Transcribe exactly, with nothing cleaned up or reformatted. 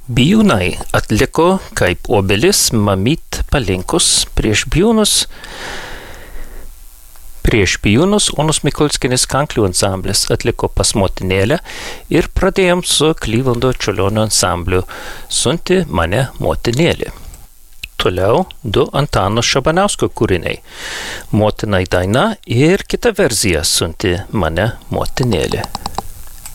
Bijūnai atliko kaip obelis mamyt palinkus prieš bijūnus. Prieš bijūnus Onos Mikulskienės kanklių ansamblis atliko Pas motinėlę ir pradėjom su Klyvaldo Čiurlionio ansambliu Sunti mane motinėlė. Toliau du Antano Šabanausko kūriniai Motinai daina ir kita versija Sunti mane motinėlė.